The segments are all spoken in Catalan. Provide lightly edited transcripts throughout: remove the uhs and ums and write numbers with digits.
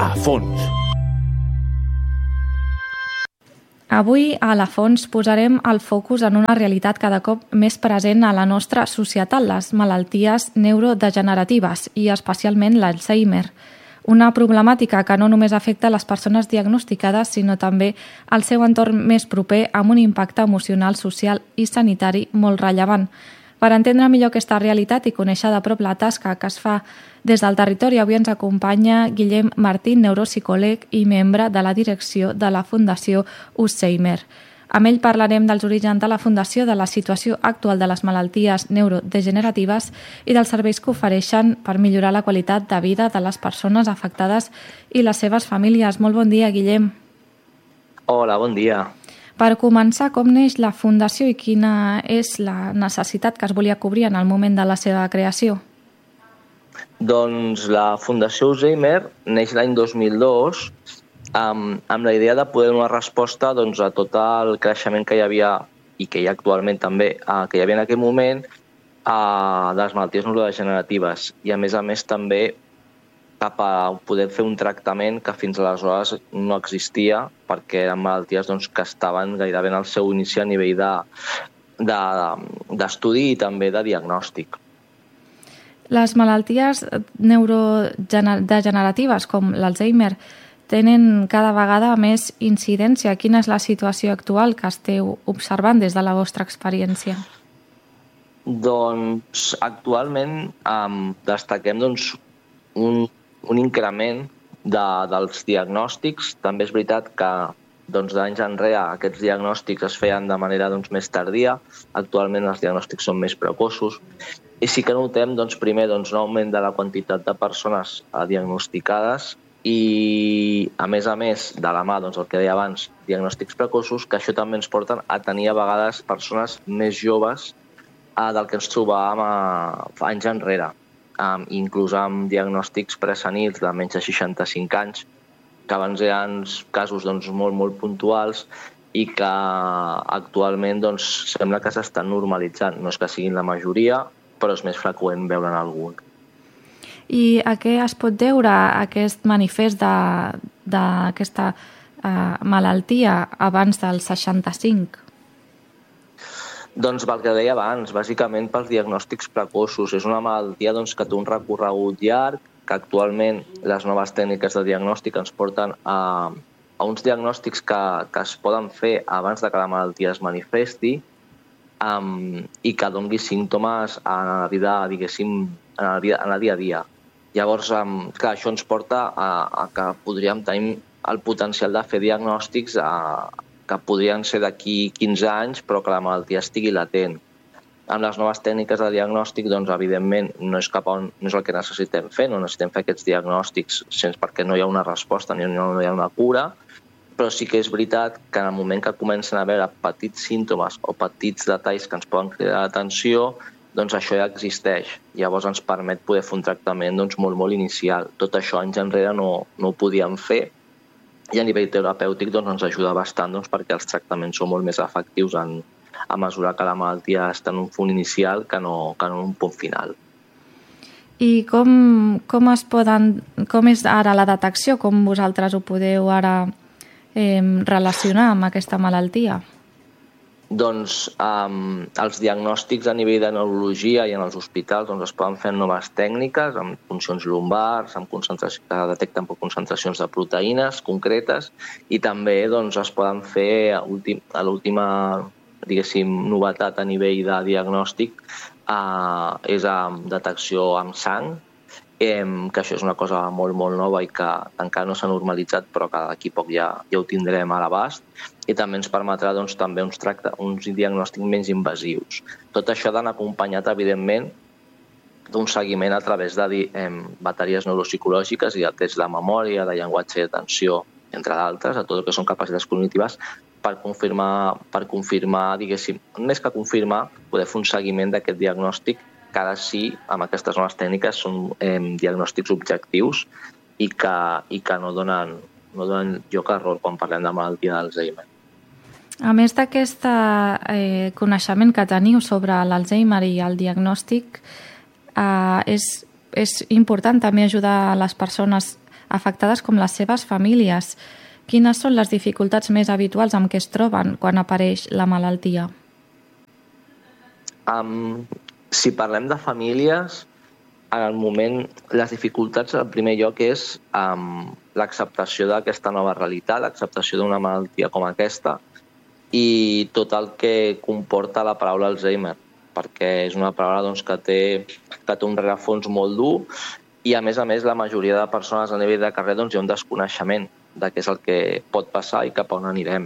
A fons. Avui, a La Fons, posarem el focus en una realitat cada cop més present a la nostra societat, les malalties neurodegeneratives i especialment l'Alzheimer. Una problemàtica que no només afecta les persones diagnosticades, sinó també el seu entorn més proper amb un impacte emocional, social i sanitari molt rellevant. Per entendre millor aquesta realitat i conèixer de prop la tasca que es fa des del territori, avui ens acompanya Guillem Martín, neuropsicòleg i membre de la direcció de la Fundació Alzheimer. Amb ell parlarem dels orígens de la Fundació, de la situació actual de les malalties neurodegeneratives i dels serveis que ofereixen per millorar la qualitat de vida de les persones afectades i les seves famílies. Molt bon dia, Guillem. Hola, bon dia. Per començar, com neix la Fundació i quina és la necessitat que es volia cobrir en el moment de la seva creació? Doncs la Fundació Alzheimer neix l'any 2002 amb la idea de poder donar resposta a tot el creixement que hi havia i que hi ha actualment també, que hi havia en aquell moment de les malalties neurodegeneratives i a més també cap a poder fer un tractament que fins aleshores no existia perquè eren malalties que estaven gairebé en el seu inici a nivell d'estudi i també de diagnòstic. Les malalties neurodegeneratives com l'Alzheimer tenen cada vegada més incidència. Quina és la situació actual que esteu observant des de la vostra experiència? Doncs actualment destaquem un increment dels diagnòstics. També és veritat que d'anys enrere aquests diagnòstics es feien de manera més tardia. Actualment els diagnòstics són més precoços. I sí que notem primer un augment de la quantitat de persones diagnosticades i, a més, de la mà, el que deia abans, diagnòstics precoços, que això també ens porten a tenir a vegades persones més joves del que ens trobàvem anys enrere. Inclús amb diagnòstics presenils de menys de 65 anys, que abans eren casos molt puntuals i que actualment sembla que s'estan normalitzant. No és que siguin la majoria, però és més freqüent veure'n algun. I a què es pot deure aquest manifest d'aquesta malaltia abans del 65? Doncs pel que deia abans, bàsicament pels diagnòstics precoços. És una malaltia que té un recorregut llarg, que actualment les noves tècniques de diagnòstic ens porten a uns diagnòstics que es poden fer abans que la malaltia es manifesti i que doni símptomes en la vida, diguéssim, en el dia a dia. Llavors, clar, això ens porta a que podríem tenir el potencial de fer diagnòstics que podrien ser d'aquí 15 anys, però que la malaltia estigui latent. Amb les noves tècniques de diagnòstic, evidentment, no és el que necessitem fer, no necessitem fer aquests diagnòstics perquè no hi ha una resposta ni no hi ha una cura, però sí que és veritat que en el moment que comencen a veure petits símptomes o petits detalls que ens poden cridar l'atenció, això ja existeix. Llavors ens permet poder fer un tractament molt inicial. Tot això anys enrere no ho podíem fer i a nivell terapèutic ens ajuda bastant perquè els tractaments són molt més efectius a mesura que la malaltia està en un punt inicial que no en un punt final. I com és ara la detecció? Com vosaltres ho podeu ara relacionar amb aquesta malaltia? Doncs els diagnòstics a nivell de neurologia i en els hospitals es poden fer amb noves tècniques, amb puncions lumbars, que detecten concentracions de proteïnes concretes i també es poden fer a l'última, diguéssim, novetat a nivell de diagnòstic és detecció amb sang, que això és una cosa molt nova i que encara no s'ha normalitzat, però que d'aquí poc ja ho tindrem a l'abast, i també ens permetrà també uns diagnòstics menys invasius. Tot això ha d'anar acompanyat, evidentment, d'un seguiment a través de bateries neuropsicològiques i de tests de memòria, de llenguatge i atenció, entre d'altres, a tot el que són capacitats cognitives, per confirmar, diguéssim, més que confirmar, poder fer un seguiment d'aquest diagnòstic que ara sí, amb aquestes noves tècniques, són diagnòstics objectius i que no donen lloc a error quan parlem de malaltia d'Alzheimer. A més d'aquest coneixement que teniu sobre l'Alzheimer i el diagnòstic, és important també ajudar les persones afectades com les seves famílies. Quines són les dificultats més habituals amb què es troben quan apareix la malaltia? Si parlem de famílies, en el moment les dificultats, en primer lloc, és l'acceptació d'aquesta nova realitat, l'acceptació d'una malaltia com aquesta i tot el que comporta la paraula Alzheimer, perquè és una paraula doncs, que té un rerefons molt dur i, a més, la majoria de persones a nivell de carrer doncs, hi ha un desconeixement de què és el que pot passar i cap a on anirem.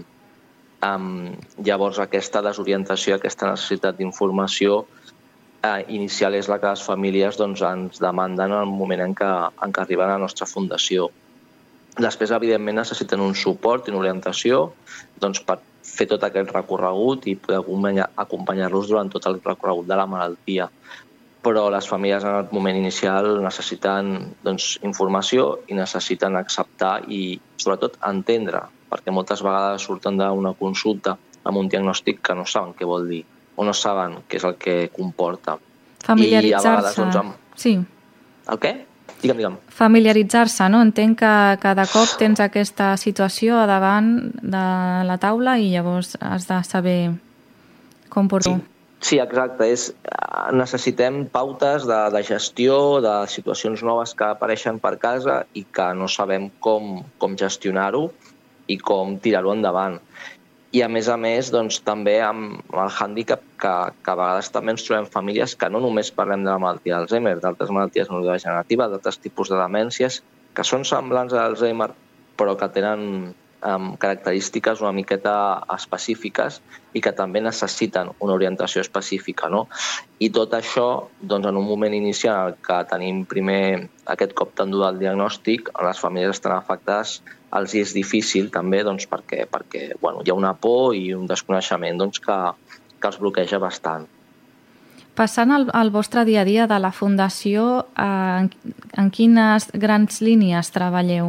Llavors, aquesta desorientació, aquesta necessitat d'informació inicial és la que les famílies doncs, ens demanden en el moment en què arriben a la nostra fundació. Després, evidentment, necessiten un suport i una orientació doncs, per fer tot aquest recorregut i poder acompanyar-los durant tot el recorregut de la malaltia. Però les famílies en el moment inicial necessiten doncs, informació i necessiten acceptar i, sobretot, entendre, perquè moltes vegades surten d'una consulta amb un diagnòstic que no saben què vol dir o no saben què és el que comporta. Familiaritzar-se. Sí. El què? Digue'm. Familiaritzar-se, no? Entenc que cada cop tens aquesta situació a davant de la taula i llavors has de saber com portar-ho. Sí, exacte. Necessitem pautes de gestió de situacions noves que apareixen per casa i que no sabem com gestionar-ho i com tirar-ho endavant. I, a més, doncs, també amb el hàndicap que a vegades també ens trobem famílies que no només parlem de la malaltia d'Alzheimer, d'altres malalties neurodegeneratives, d'altres tipus de demències que són semblants a l'Alzheimer però que tenen característiques una miqueta específiques i que també necessiten una orientació específica. No? I tot això, doncs, en un moment inicial que tenim primer aquest cop tan dur del diagnòstic, les famílies estan afectades, els és difícil també doncs, perquè hi ha una por i un desconeixement doncs, que els bloqueja bastant. Passant al vostre dia a dia de la Fundació, en quines grans línies treballeu?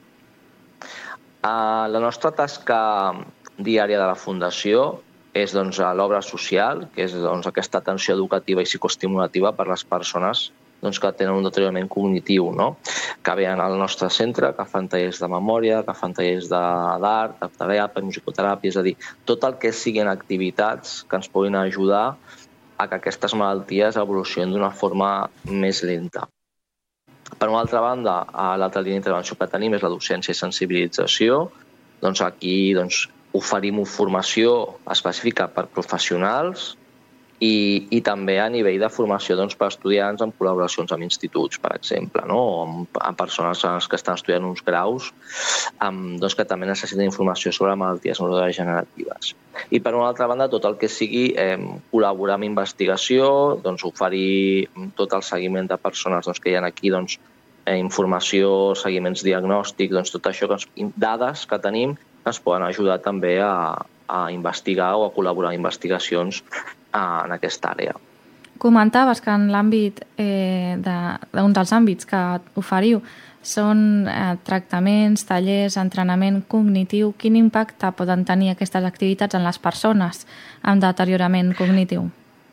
La nostra tasca diària de la Fundació és doncs, l'obra social, que és doncs, aquesta atenció educativa i psicoestimulativa per a les persones doncs, que tenen un deteriorament cognitiu, no? Que venen al nostre centre, que fan tallers de memòria, que fan tallers d'art, de teràpia, musicoteràpia, és a dir, tot el que siguin activitats que ens puguin ajudar a que aquestes malalties evolucionin d'una forma més lenta. Per una altra banda, l'altra línia d'intervenció que tenim és la docència i sensibilització. Doncs aquí oferim formació específica per professionals i també a nivell de formació per estudiants en col·laboracions amb instituts, per exemple, no? O amb persones que estan estudiant uns graus que també necessiten informació sobre malalties neurodegeneratives. I per una altra banda, tot el que sigui col·laborar amb investigació, oferir tot el seguiment de persones que hi ha aquí, informació, seguiments diagnòstics, tot això, dades que tenim que ens poden ajudar també a investigar o a col·laborar en investigacions en aquesta àrea. Comentaves que en l'àmbit d'un dels àmbits que oferiu són tractaments, tallers, entrenament cognitiu. Quin impacte poden tenir aquestes activitats en les persones amb deteriorament cognitiu?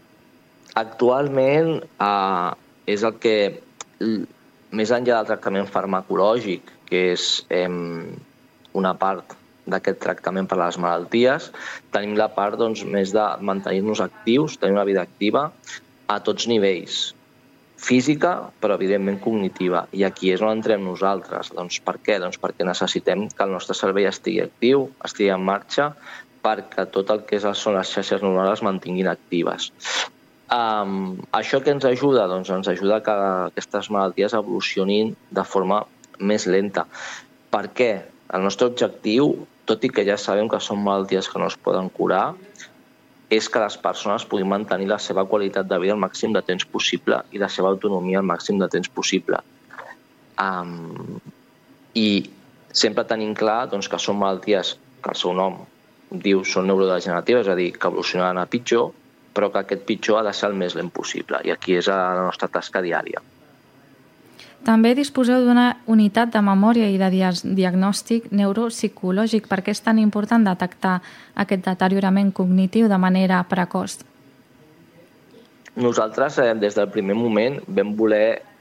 Actualment és el que, més enllà del tractament farmacològic, que és una part d'aquest tractament per a les malalties, tenim la part més de mantenir-nos actius, tenir una vida activa a tots nivells. Física, però evidentment cognitiva. I aquí és on entrem nosaltres. Per què? Perquè necessitem que el nostre cervell estigui actiu, estigui en marxa, perquè tot el que són les xarxes neuronals es mantinguin actives. Això que ens ajuda? Ens ajuda que aquestes malalties evolucionin de forma més lenta. Per què? El nostre objectiu, tot i que ja sabem que són malalties que no es poden curar, és que les persones puguin mantenir la seva qualitat de vida el màxim de temps possible i la seva autonomia el màxim de temps possible. I sempre tenim clar que són malalties que el seu nom diu són neurodegeneratives, és a dir, que evolucionaran a pitjor, però que aquest pitjor ha de ser el més lent possible. I aquí és la nostra tasca diària. També disposeu d'una unitat de memòria i de diagnòstic neuropsicològic. Per què és tan important detectar aquest deteriorament cognitiu de manera precoç? Nosaltres, des del primer moment, vam voler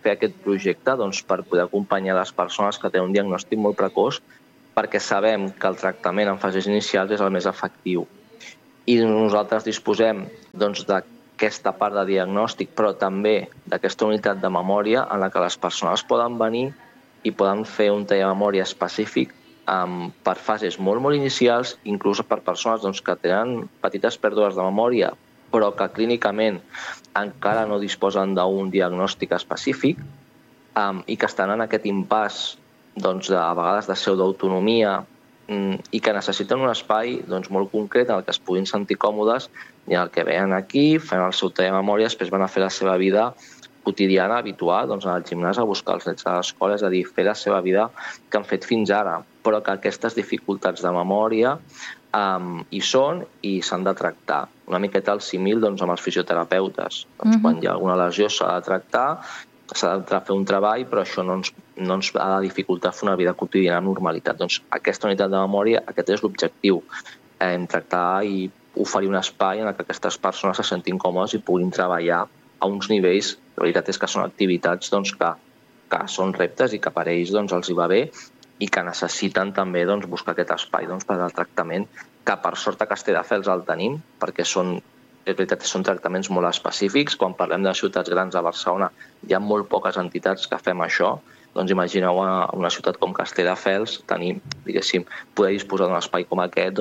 fer aquest projecte per poder acompanyar les persones que tenen un diagnòstic molt precoç, perquè sabem que el tractament en fases inicials és el més efectiu. I nosaltres disposem d'aquesta part de diagnòstic, però també d'aquesta unitat de memòria en la que les persones poden venir i poden fer un taller de memòria específic per fases molt, molt inicials, inclús per persones que tenen petites pèrdues de memòria, però que clínicament encara no disposen d'un diagnòstic específic i que estan en aquest impàs a vegades de pseudoautonomia i que necessiten un espai molt concret en el que es puguin sentir còmodes i en el que venen aquí, fan el seu taller de memòria, després van a fer la seva vida quotidiana, habitual, al gimnàs a buscar els nets a l'escola, és a dir, fer la seva vida que han fet fins ara, però que aquestes dificultats de memòria hi són i s'han de tractar. Una miqueta al símil amb els fisioterapeutes. Quan hi ha alguna lesió s'ha de tractar, s'ha de fer un treball, però això no ens ha de dificultar fer una vida quotidiana amb normalitat. Aquesta unitat de memòria, aquest és l'objectiu. Tractar i oferir un espai en què aquestes persones se sentin còmodes i puguin treballar a uns nivells, la veritat és que són activitats que són reptes i que per ells els hi va bé i que necessiten també buscar aquest espai per al tractament, que per sort a Castelldefels el tenim, perquè és veritat que són tractaments molt específics. Quan parlem de ciutats grans a Barcelona hi ha molt poques entitats que fem això. Imagineu una ciutat com Castelldefels, poder disposar d'un espai com aquest,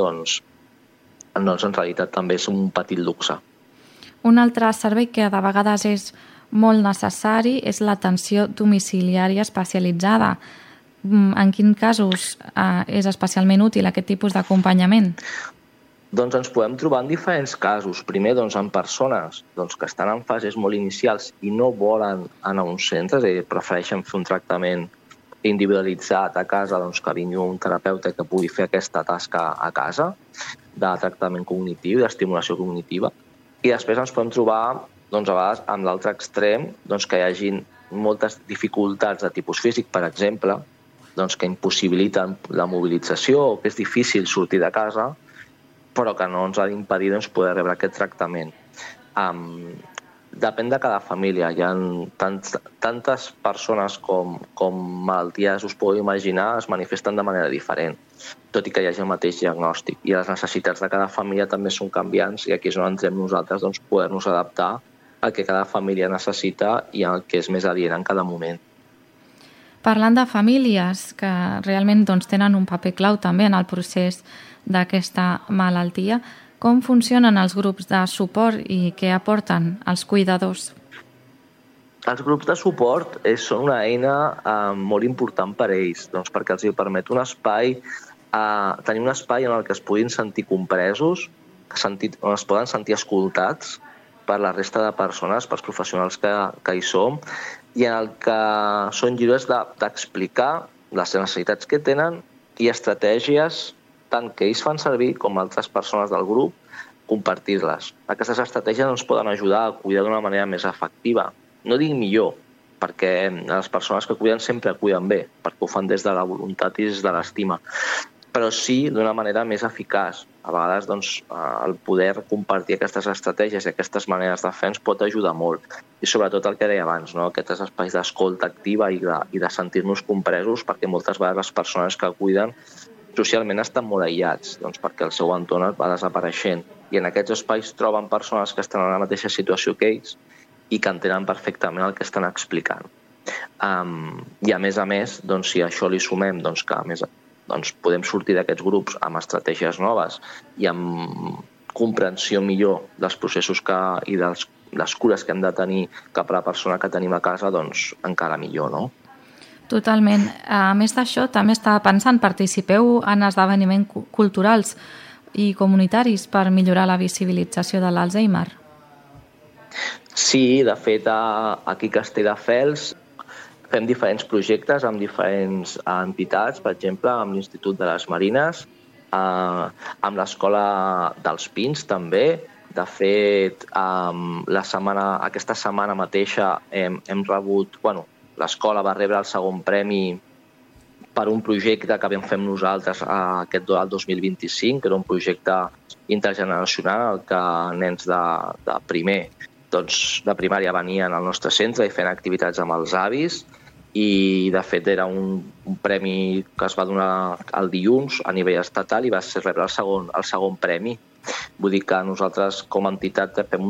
en realitat també és un petit luxe. Un altre servei que de vegades és molt necessari és l'atenció domiciliària especialitzada. En quins casos és especialment útil aquest tipus d'acompanyament? Ens podem trobar en diferents casos. Primer, en persones que estan en fases molt inicials i no volen anar a un centre, és a dir, prefereixen fer un tractament individualitzat a casa, que vingui un terapeuta que pugui fer aquesta tasca a casa, de tractament cognitiu, d'estimulació cognitiva. I després ens podem trobar, a vegades, amb l'altre extrem, que hi hagi moltes dificultats de tipus físic, per exemple, que impossibiliten la mobilització o que és difícil sortir de casa, però que no ens ha d'impedir poder rebre aquest tractament. Depèn de cada família. Hi ha tantes persones com malalties, us podeu imaginar, es manifesten de manera diferent, tot i que hi hagi el mateix diagnòstic. I les necessitats de cada família també són canviants i aquí és on entrem nosaltres poder-nos adaptar al que cada família necessita i al que és més adient en cada moment. Parlant de famílies que realment tenen un paper clau també en el procés d'aquesta malaltia, com funcionen els grups de suport i què aporten els cuidadors? Els grups de suport són una eina molt important per a ells, perquè els permet tenir un espai en el que es puguin sentir compresos, on es poden sentir escoltats per la resta de persones, pels professionals que hi som, i en el que són lliures d'explicar les necessitats que tenen i estratègies tant que ells fan servir com altres persones del grup, compartir-les. Aquestes estratègies ens poden ajudar a cuidar d'una manera més efectiva. No dic millor, perquè les persones que cuiden sempre cuiden bé, perquè ho fan des de la voluntat i des de l'estima, però sí d'una manera més eficaç. A vegades el poder compartir aquestes estratègies i aquestes maneres de fer ens pot ajudar molt. I sobretot el que deia abans, aquests espais d'escolta activa i de sentir-nos compresos, perquè moltes vegades les persones que cuiden socialment estan molt aïllats, perquè el seu entorn va desapareixent. I en aquests espais troben persones que estan en la mateixa situació que ells i que entenen perfectament el que estan explicant. I a més, si a això li sumem que a més podem sortir d'aquests grups amb estratègies noves i amb comprensió millor dels processos i de les cures que hem de tenir cap a la persona que tenim a casa, encara millor, no? Totalment. A més d'això, també estava pensant, participeu en esdeveniments culturals i comunitaris per millorar la visibilització de l'Alzheimer? Sí, de fet, aquí a Castelldefels fem diferents projectes amb diferents entitats, per exemple, amb l'Institut de les Marines, amb l'Escola dels Pins també. De fet, aquesta setmana mateixa hem rebut... L'escola va rebre el segon premi per un projecte que vam fer nosaltres el 2025, que era un projecte intergeneracional en què nens de primer de primària venien al nostre centre i fent activitats amb els avis, i de fet era un premi que es va donar el dilluns a nivell estatal i va rebre el segon premi. Vull dir que nosaltres com a entitat fem